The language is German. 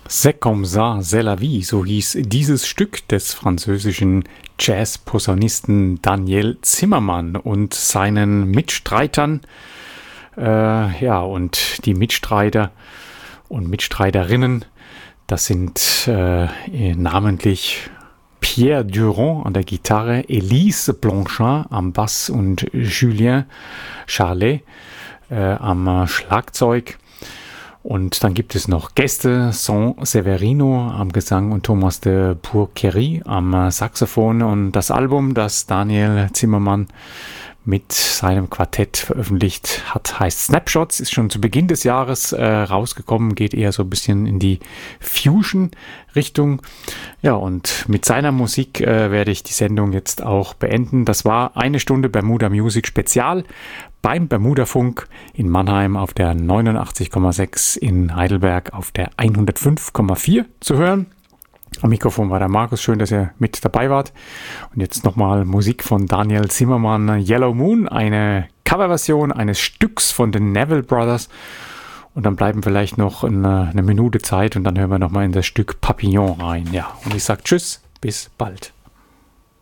C'est comme ça, c'est la vie, so hieß dieses Stück des französischen Jazz-Posaunisten Daniel Zimmermann und seinen Mitstreitern. Und die Mitstreiter und Mitstreiterinnen, das sind namentlich Pierre Durand an der Gitarre, Elise Blanchin am Bass und Julien Charlet am Schlagzeug. Und dann gibt es noch Gäste, Saint-Severino am Gesang und Thomas de Pourquerie am Saxophon. Und das Album, das Daniel Zimmermann mit seinem Quartett veröffentlicht hat, heißt Snapshots, ist schon zu Beginn des Jahres rausgekommen, geht eher so ein bisschen in die Fusion-Richtung. Ja, und mit seiner Musik werde ich die Sendung jetzt auch beenden. Das war eine Stunde Bermuda Music Spezial beim Bermuda-Funk in Mannheim auf der 89,6, in Heidelberg auf der 105,4 zu hören. Am Mikrofon war der Markus, schön, dass ihr mit dabei wart. Und jetzt nochmal Musik von Daniel Zimmermann, Yellow Moon, eine Coverversion eines Stücks von den Neville Brothers. Und dann bleiben vielleicht noch eine Minute Zeit und dann hören wir nochmal in das Stück Papillon rein. Ja, und ich sage Tschüss, bis bald.